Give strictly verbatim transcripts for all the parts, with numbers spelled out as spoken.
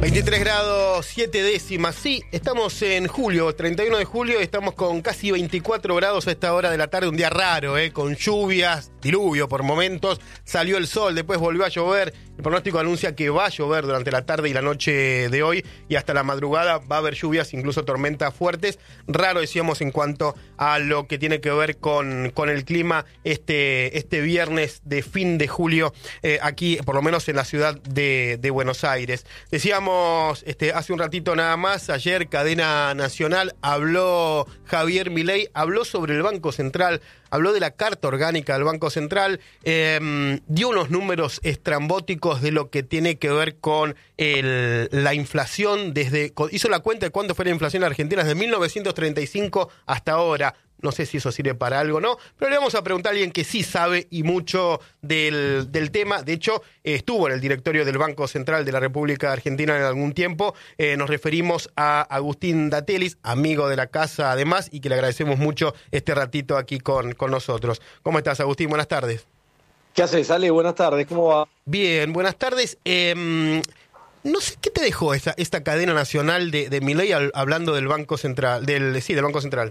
veintitrés grados, siete décimas. Sí, estamos en julio, treinta y uno de julio, estamos con casi veinticuatro grados a esta hora de la tarde, un día raro, ¿eh? Con lluvias, diluvio por momentos, salió el sol, después volvió a llover. El pronóstico anuncia que va a llover durante la tarde y la noche de hoy y hasta la madrugada va a haber lluvias, incluso tormentas fuertes. Raro, decíamos, en cuanto a lo que tiene que ver con, con el clima este, este viernes de fin de julio, eh, aquí, por lo menos en la ciudad de, de Buenos Aires. Decíamos este, hace un ratito nada más, ayer Cadena Nacional habló Javier Milei, habló sobre el Banco Central, habló de la Carta Orgánica del Banco Central, eh, dio unos números estrambóticos de lo que tiene que ver con el, la inflación, desde hizo la cuenta de cuánto fue la inflación en Argentina desde mil novecientos treinta y cinco hasta ahora. No sé si eso sirve para algo o no, pero le vamos a preguntar a alguien que sí sabe y mucho del, del tema. De hecho, eh, estuvo en el directorio del Banco Central de la República Argentina en algún tiempo. Eh, nos referimos a Agustín Datelis, amigo de la casa además, y que le agradecemos mucho este ratito aquí con, con nosotros. ¿Cómo estás, Agustín? Buenas tardes. ¿Qué haces, Ale? Buenas tardes, ¿cómo va? Bien, buenas tardes. Eh, no sé, ¿qué te dejó esta, esta cadena nacional de, de Milei hablando del Banco Central, del sí, del Banco Central?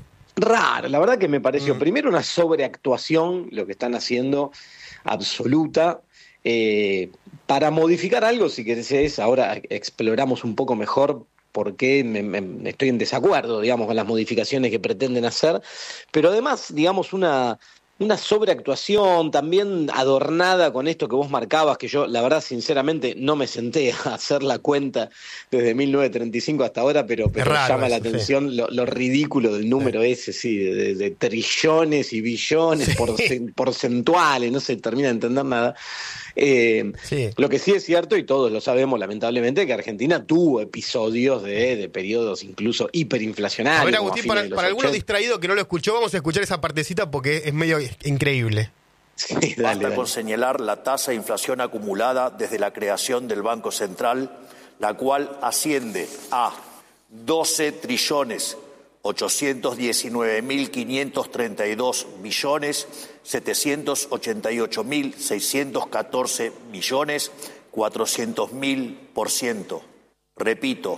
Raro, la verdad que me pareció Mm. primero una sobreactuación, lo que están haciendo, absoluta, eh, para modificar algo, si querés, ahora exploramos un poco mejor por qué me, me, estoy en desacuerdo, digamos, con las modificaciones que pretenden hacer, pero además, digamos, una... Una sobreactuación también adornada con esto que vos marcabas, que yo, la verdad, sinceramente, no me senté a hacer la cuenta desde mil novecientos treinta y cinco hasta ahora, pero, pero raro llama eso, la atención sí. lo, lo ridículo del número sí. ese, sí, de, de trillones y billones Sí. porcent, porcentuales, no se termina de entender nada. Eh, sí. Lo que sí es cierto, y todos lo sabemos lamentablemente, que Argentina tuvo episodios de, de periodos incluso hiperinflacionarios. A ver, Agustín, para, para alguno distraído que no lo escuchó, vamos a escuchar esa partecita porque es medio increíble. Sí, dale, Basta dale. con señalar la tasa de inflación acumulada desde la creación del Banco Central, la cual asciende a doce trillones ochocientos diecinueve mil quinientos treinta y dos billones setecientos ochenta y ocho mil seiscientos catorce millones cuatrocientos mil por ciento. Repito,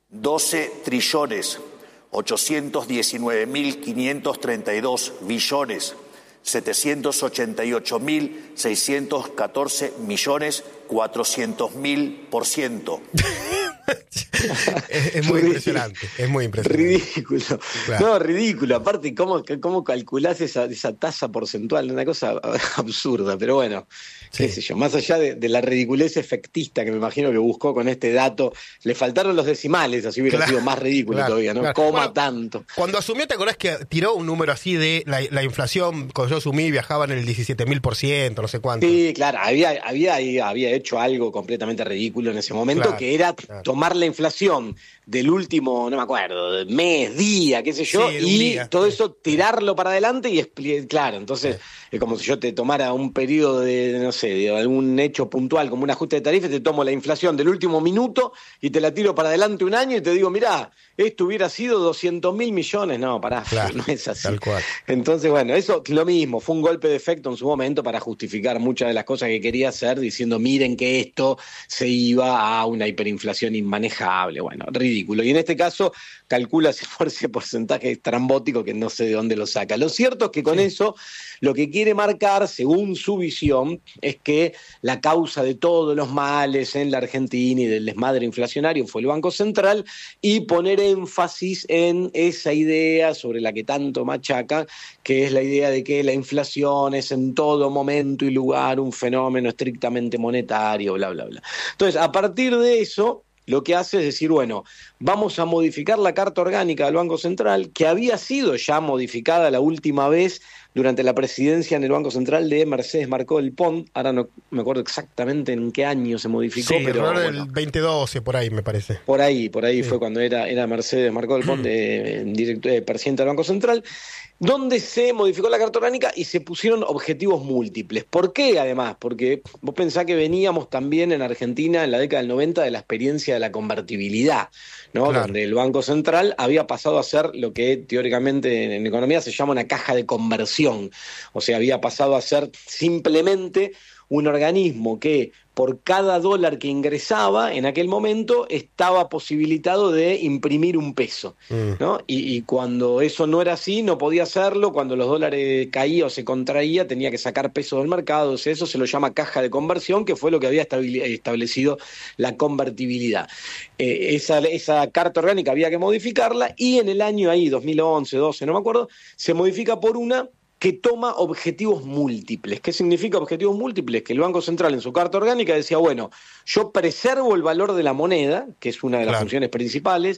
doce trillones ochocientos diecinueve mil quinientos treinta y dos billones setecientos ochenta y ocho mil seiscientos catorce millones cuatrocientos mil por ciento. es, es muy impresionante, es muy impresionante. Ridículo. Claro. No, ridículo. Aparte, ¿cómo, cómo calculás esa, esa tasa porcentual? Una cosa absurda, pero bueno, sí. qué sé yo. Más allá de, de la ridiculez efectista que me imagino que buscó con este dato, le faltaron los decimales, así hubiera claro, sido más ridículo claro, todavía, ¿no? Claro. Coma Bueno, tanto. Cuando asumió, ¿te acordás que tiró un número así de la, la inflación? Cuando yo asumí, viajaba en el diecisiete mil por ciento, no sé cuánto. Sí, claro, había, había, había hecho algo completamente ridículo en ese momento, claro, que era claro. tomar la inflación del último, no me acuerdo, mes, día, qué sé yo, Sí, un y día. todo eso tirarlo para adelante y expli- claro, entonces Sí. es como si yo te tomara un periodo de, no sé, de algún hecho puntual, como un ajuste de tarifa, te tomo la inflación del último minuto y te la tiro para adelante un año y te digo, mirá, esto hubiera sido doscientos mil millones, no, pará, Claro, no es así. tal cual. Entonces, bueno, eso lo mismo, fue un golpe de efecto en su momento para justificar muchas de las cosas que quería hacer, diciendo, miren que esto se iba a una hiperinflación inmanejable, bueno, ridículo. Y en este caso, calcula ese, ese porcentaje estrambótico que no sé de dónde lo saca. Lo cierto es que con Sí. eso, lo que quiere marcar, según su visión, es que la causa de todos los males en la Argentina y del desmadre inflacionario fue el Banco Central, y poner énfasis en esa idea sobre la que tanto machaca, que es la idea de que la inflación es en todo momento y lugar un fenómeno estrictamente monetario, bla, bla, bla. Entonces, a partir de eso, lo que hace es decir, bueno, vamos a modificar la Carta Orgánica del Banco Central, que había sido ya modificada la última vez durante la presidencia en el Banco Central de Mercedes Marcó del Pont. Ahora no me acuerdo exactamente en qué año se modificó, Sí, pero error bueno, del veinte doce, por ahí me parece. por ahí, por ahí Sí. fue cuando era, era Mercedes Marcó del Pont, de, director, de presidente del Banco Central, donde se modificó la Carta Orgánica y se pusieron objetivos múltiples. ¿Por qué, además? Porque vos pensás que veníamos también en Argentina en la década del noventa de la experiencia de la convertibilidad, ¿no? Claro. Donde el Banco Central había pasado a ser lo que teóricamente en, en economía se llama una caja de conversión. O sea, había pasado a ser simplemente un organismo que por cada dólar que ingresaba en aquel momento estaba posibilitado de imprimir un peso, mm. ¿no? Y, y cuando eso no era así, no podía hacerlo, cuando los dólares caían o se contraía, tenía que sacar pesos del mercado, o sea, eso se lo llama caja de conversión, que fue lo que había establecido la convertibilidad. Eh, esa, esa carta orgánica había que modificarla, y en el año ahí, dos mil once, doce, no me acuerdo, se modifica por una que toma objetivos múltiples. ¿Qué significa objetivos múltiples? Que el Banco Central en su carta orgánica decía, bueno, yo preservo el valor de la moneda, que es una de las claro. funciones principales,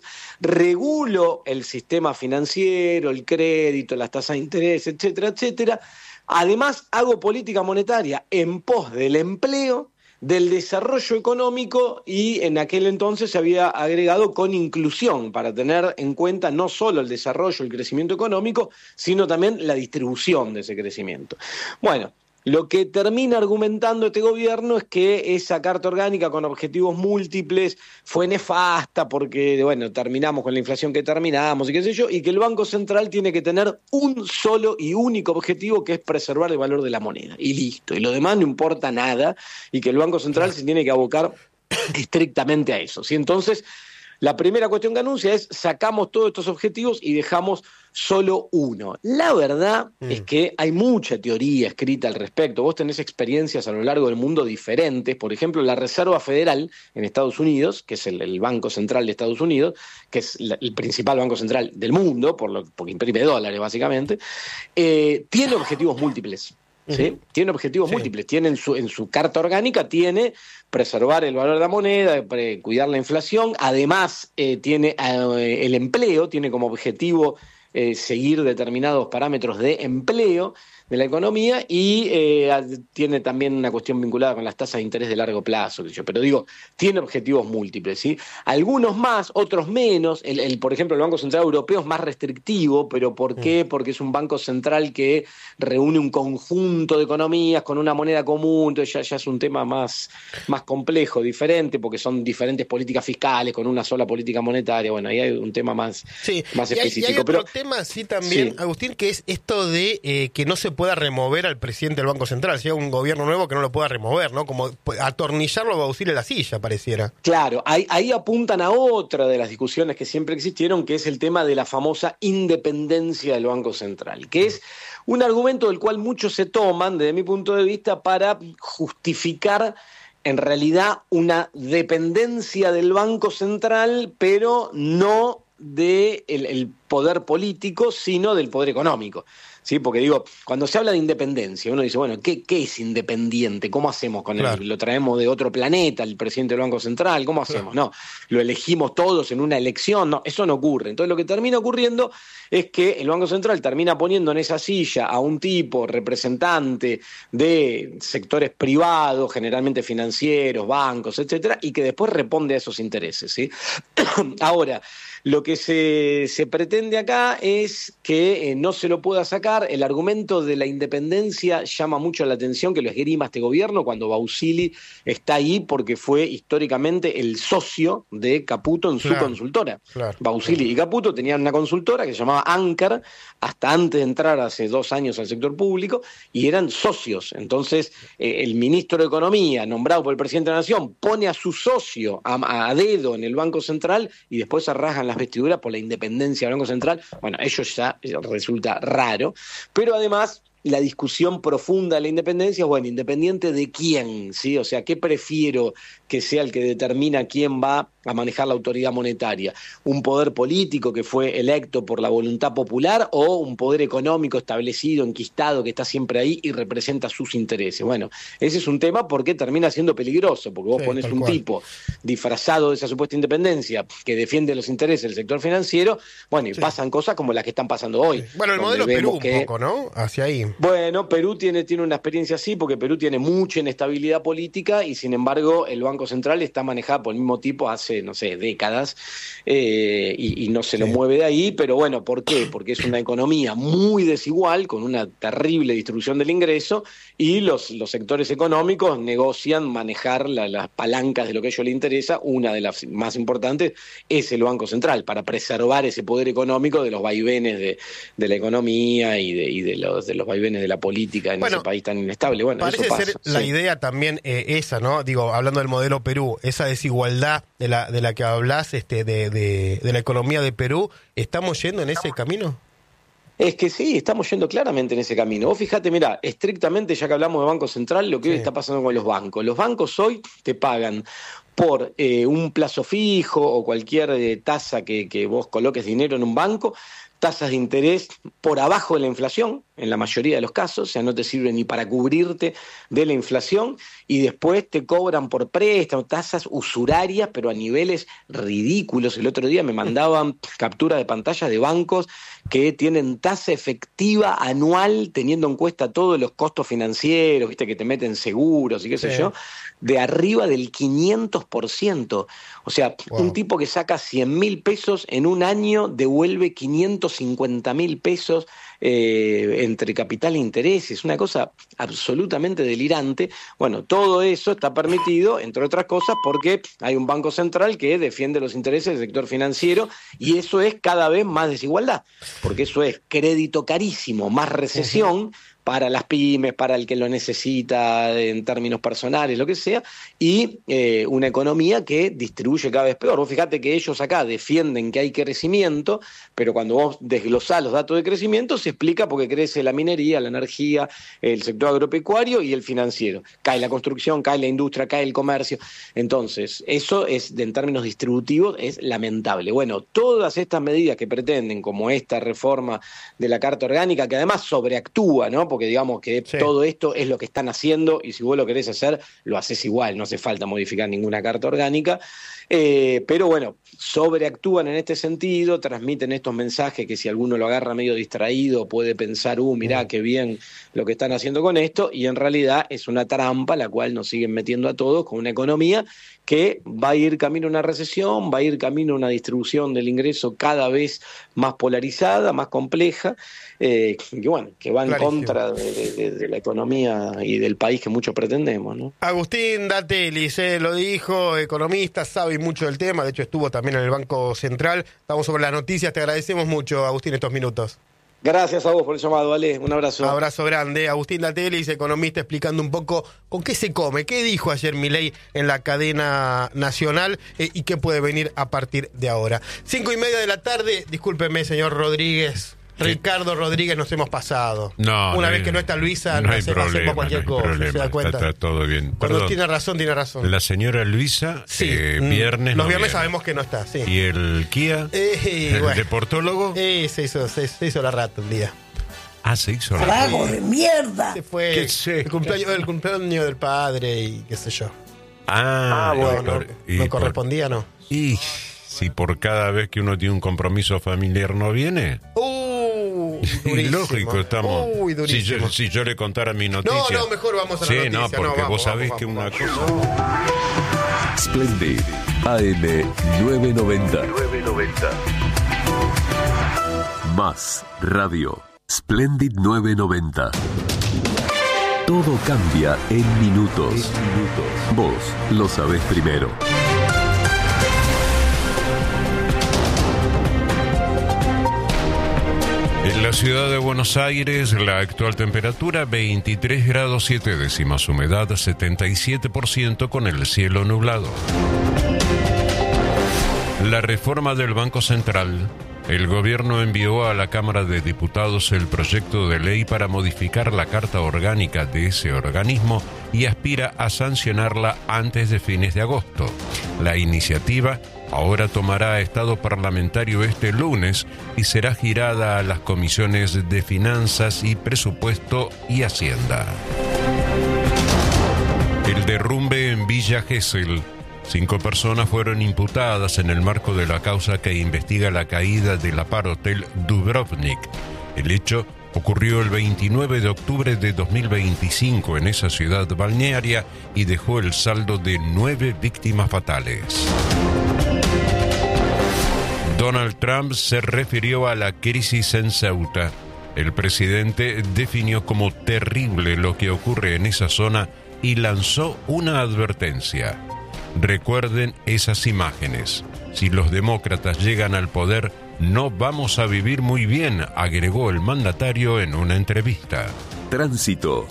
regulo el sistema financiero, el crédito, las tasas de interés, etcétera, etcétera. Además, hago política monetaria en pos del empleo, del desarrollo económico, y en aquel entonces se había agregado con inclusión, para tener en cuenta no solo el desarrollo, el crecimiento económico, sino también la distribución de ese crecimiento. Bueno, lo que termina argumentando este gobierno es que esa carta orgánica con objetivos múltiples fue nefasta porque, bueno, terminamos con la inflación que terminamos y qué sé yo, y que el Banco Central tiene que tener un solo y único objetivo, que es preservar el valor de la moneda. Y listo, y lo demás no importa nada, y que el Banco Central se tiene que abocar estrictamente a eso, ¿sí? Entonces, la primera cuestión que anuncia es: sacamos todos estos objetivos y dejamos solo uno. La verdad mm. es que hay mucha teoría escrita al respecto. Vos tenés experiencias a lo largo del mundo diferentes. Por ejemplo, la Reserva Federal en Estados Unidos, que es el, el Banco Central de Estados Unidos, que es la, el principal banco central del mundo, por lo, porque imprime dólares básicamente, eh, tiene objetivos múltiples. ¿Sí? Uh-huh. Tiene objetivos sí. múltiples, tiene en su, en su carta orgánica, tiene preservar el valor de la moneda, pre, cuidar la inflación, además eh, tiene eh, el empleo, tiene como objetivo eh, seguir determinados parámetros de empleo de la economía, y eh, tiene también una cuestión vinculada con las tasas de interés de largo plazo, pero digo, tiene objetivos múltiples, ¿sí? Algunos más, otros menos. El, el, por ejemplo, el Banco Central Europeo es más restrictivo, pero ¿por qué? Porque es un banco central que reúne un conjunto de economías con una moneda común, entonces ya, ya es un tema más, más complejo, diferente, porque son diferentes políticas fiscales con una sola política monetaria. Bueno, ahí hay un tema más, sí. más y específico. Hay, y hay otro pero, tema, sí, también, sí. Agustín, que es esto de eh, que no se pueda remover al presidente del Banco Central, si hay un gobierno nuevo que no lo pueda remover, ¿no? Como atornillarlo a Bausili en la silla, pareciera. Claro, ahí, ahí apuntan a otra de las discusiones que siempre existieron, que es el tema de la famosa independencia del Banco Central, que es un argumento del cual muchos se toman, desde mi punto de vista, para justificar en realidad una dependencia del Banco Central, pero no del el poder político, sino del poder económico. Sí, porque digo, cuando se habla de independencia, uno dice, bueno, ¿qué, qué es independiente? ¿Cómo hacemos con claro. él? ¿Lo traemos de otro planeta, el presidente del Banco Central? ¿Cómo hacemos? Claro. No, ¿lo elegimos todos en una elección? No, eso no ocurre. Entonces lo que termina ocurriendo es que el Banco Central termina poniendo en esa silla a un tipo representante de sectores privados, generalmente financieros, bancos, etcétera, y que después responde a esos intereses, ¿sí? Ahora, lo que se, se pretende acá es que eh, no se lo pueda sacar. El argumento de la independencia llama mucho la atención que lo esgrima este gobierno cuando Bausili está ahí, porque fue históricamente el socio de Caputo en claro, su consultora. Claro, Bausili claro. y Caputo tenían una consultora que se llamaba Anker, hasta antes de entrar hace dos años al sector público, y eran socios. Entonces, eh, el ministro de Economía, nombrado por el presidente de la Nación, pone a su socio a, a dedo en el Banco Central y después se rasgan las vestiduras por la independencia del Banco Central. Bueno, eso ya resulta raro, pero además la discusión profunda de la independencia es, bueno, ¿independiente de quién? ¿Sí? O sea, ¿qué prefiero que sea el que determina quién va a manejar la autoridad monetaria? ¿Un poder político que fue electo por la voluntad popular o un poder económico establecido, enquistado, que está siempre ahí y representa sus intereses? Bueno, ese es un tema porque termina siendo peligroso, porque vos sí, pones un cual. tipo disfrazado de esa supuesta independencia que defiende los intereses del sector financiero, bueno, y sí. pasan cosas como las que están pasando hoy. Sí. Bueno, el modelo Perú un que, poco, ¿no? Hacia ahí. Bueno, Perú tiene, tiene una experiencia así, porque Perú tiene mucha inestabilidad política y sin embargo el Banco Central está manejado por el mismo tipo hace hace, no sé, décadas, eh, y, y no se lo sí. mueve de ahí, pero bueno, ¿por qué? Porque es una economía muy desigual, con una terrible distribución del ingreso, y los, los sectores económicos negocian manejar la, las palancas de lo que a ellos les interesa. Una de las más importantes es el Banco Central, para preservar ese poder económico de los vaivenes de, de la economía y de, y de los de los vaivenes de la política en bueno, ese país tan inestable. Bueno, parece eso pasa, ser sí. la idea también eh, esa, ¿no? Digo, hablando del modelo Perú, esa desigualdad de la de la que hablas, este, de, de, de la economía de Perú, ¿estamos yendo en ese camino? Es que sí, estamos yendo claramente en ese camino. Vos fíjate, mirá, estrictamente, ya que hablamos de Banco Central, lo que sí. hoy está pasando con los bancos. Los bancos hoy te pagan por eh, un plazo fijo o cualquier eh, tasa que, que vos coloques dinero en un banco, tasas de interés por abajo de la inflación, en la mayoría de los casos, o sea, no te sirve ni para cubrirte de la inflación, y después te cobran por préstamo, tasas usurarias, pero a niveles ridículos. El otro día me mandaban captura de pantalla de bancos que tienen tasa efectiva anual, teniendo en cuenta todos los costos financieros, viste, que te meten seguros y qué sé sí. yo, de arriba del quinientos por ciento. O sea, wow. un tipo que saca cien mil pesos en un año devuelve quinientos cincuenta mil pesos eh, entre capital e interés. Es una cosa absolutamente delirante. Bueno, todo eso está permitido, entre otras cosas, porque hay un Banco Central que defiende los intereses del sector financiero, y eso es cada vez más desigualdad, porque eso es crédito carísimo, más recesión, uh-huh. para las pymes, para el que lo necesita en términos personales, lo que sea, y eh, una economía que distribuye cada vez peor. Vos fíjate que ellos acá defienden que hay crecimiento, pero cuando vos desglosás los datos de crecimiento se explica porque crece la minería, la energía, el sector agropecuario y el financiero. Cae la construcción, cae la industria, cae el comercio. Entonces, eso es, en términos distributivos, es lamentable. Bueno, todas estas medidas que pretenden, como esta reforma de la Carta Orgánica, que además sobreactúa, ¿no? Porque digamos que sí. todo esto es lo que están haciendo, y si vos lo querés hacer, lo haces igual, no hace falta modificar ninguna carta orgánica, eh, pero bueno, sobreactúan en este sentido, transmiten estos mensajes que si alguno lo agarra medio distraído puede pensar, uh, mirá sí. qué bien lo que están haciendo con esto, y en realidad es una trampa la cual nos siguen metiendo a todos con una economía que va a ir camino a una recesión, va a ir camino a una distribución del ingreso cada vez más polarizada, más compleja, eh, que bueno, que va en Clarísimo. contra de, de, de la economía y del país que muchos pretendemos, ¿no? Agustín Datelis, eh, lo dijo, economista, sabe mucho del tema, de hecho estuvo también en el Banco Central. Estamos sobre las noticias, te agradecemos mucho, Agustín, estos minutos. Gracias a vos por el llamado, Ale. Un abrazo. Abrazo grande. Agustín Datelis, economista, explicando un poco con qué se come, qué dijo ayer Milei en la cadena nacional eh, y qué puede venir a partir de ahora. Cinco y media de la tarde, discúlpeme, señor Rodríguez. Ricardo Rodríguez, nos hemos pasado. No, Una no vez hay, que no está Luisa, no nos hay hacemos problema, cualquier no hay cosa. problema, ¿Se da cuenta? Está, está todo bien. Cuando Perdón. tiene razón, tiene razón. La señora Luisa, sí. eh, viernes. Los no viernes viene. sabemos que no está, sí. ¿Y el Kia? Eh, ¿El bueno. deportólogo? Eh, se, hizo, se, se hizo la rata un día. Ah, se hizo la ¡Trago de mierda! Se fue ¿Qué sé? el, cumpleaños, el cumpleaños del padre y qué sé yo. Ah, Ah, bueno, por- no, y no por- correspondía, ¿no? Y si por cada vez que uno tiene un compromiso familiar no viene. Uh, Y durísimo. lógico, estamos. Uy, si, durísimo. yo, si yo le contara mi noticia. No, no, mejor vamos a la Sí, noticia. no, porque vamos, vos sabés vamos, que vamos, una vamos. cosa. Splendid, A M novecientos noventa. Más Radio. Splendid novecientos noventa. Todo cambia en minutos. Vos lo sabés primero. En la ciudad de Buenos Aires, la actual temperatura veintitrés grados siete décimas, humedad setenta y siete por ciento con el cielo nublado. La reforma del Banco Central. El gobierno envió a la Cámara de Diputados el proyecto de ley para modificar la carta orgánica de ese organismo y aspira a sancionarla antes de fines de agosto. La iniciativa ahora tomará estado parlamentario este lunes y será girada a las comisiones de Finanzas y Presupuesto y Hacienda. El derrumbe en Villa Gesell. Cinco personas fueron imputadas en el marco de la causa que investiga la caída del Apar Hotel Dubrovnik. El hecho ocurrió el veintinueve de octubre de dos mil veinticinco en esa ciudad balnearia y dejó el saldo de nueve víctimas fatales. Donald Trump se refirió a la crisis en Ceuta. El presidente definió como terrible lo que ocurre en esa zona y lanzó una advertencia. Recuerden esas imágenes. Si los demócratas llegan al poder, no vamos a vivir muy bien, agregó el mandatario en una entrevista. Tránsito.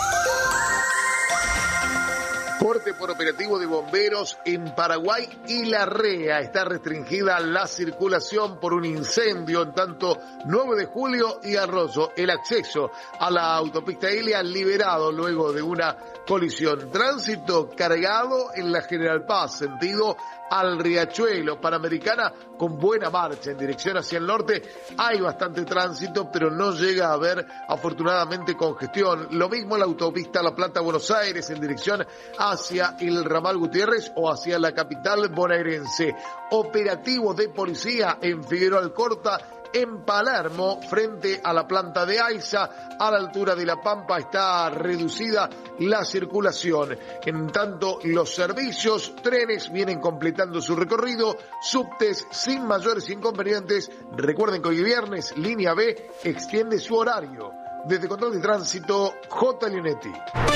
Corte por operativo de bomberos en Paraguay y Larrea. Está restringida la circulación por un incendio en tanto nueve de julio y Arroyo. El acceso a la autopista Ilia liberado luego de una colisión. Tránsito cargado en la General Paz, sentido al Riachuelo. Panamericana con buena marcha en dirección hacia el norte. Hay bastante tránsito, pero no llega a haber afortunadamente congestión. Lo mismo la autopista La Plata-Buenos Aires en dirección hacia el Ramal Gutiérrez o hacia la capital bonaerense. Operativo de policía en Figueroa Alcorta. En Palermo, frente a la planta de AISA, a la altura de La Pampa, está reducida la circulación. En tanto, los servicios, trenes vienen completando su recorrido, subtes sin mayores inconvenientes. Recuerden que hoy viernes, Línea B extiende su horario. Desde Control de Tránsito, J. Leonetti.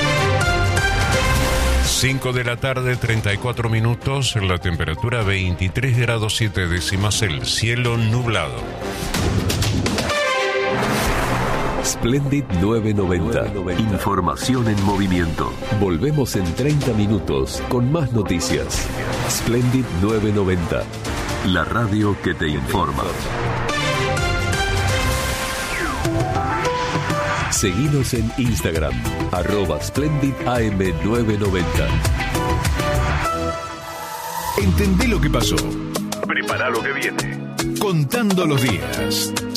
cinco de la tarde, treinta y cuatro minutos, la temperatura veintitrés grados siete décimas, el cielo nublado. Splendid novecientos noventa. Información en movimiento. Volvemos en treinta minutos con más noticias. Splendid novecientos noventa. La radio que te informa. Seguinos en Instagram, arroba Splendid A M novecientos noventa. Entendé lo que pasó. Prepara lo que viene. Contando los días.